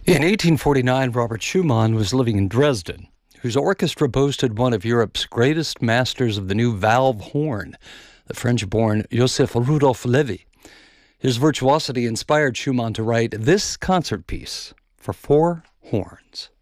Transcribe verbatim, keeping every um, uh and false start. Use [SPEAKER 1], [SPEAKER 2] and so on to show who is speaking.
[SPEAKER 1] In eighteen forty-nine, Robert Schumann was living in Dresden, whose orchestra boasted one of Europe's greatest masters of the new valve horn, the French-born Joseph Rudolph Levy. His virtuosity inspired Schumann to write this concert piece for four horns.